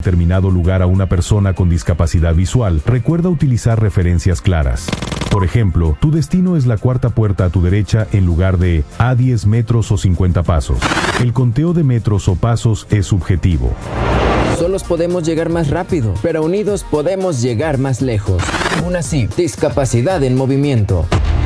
determinado lugar a una persona con discapacidad visual, recuerda utilizar referencias claras. Por ejemplo, tu destino es la cuarta puerta a tu derecha en lugar de a 10 metros o 50 pasos. El conteo de metros o pasos es subjetivo. Solos podemos llegar más rápido, pero unidos podemos llegar más lejos. Aún así, discapacidad en movimiento.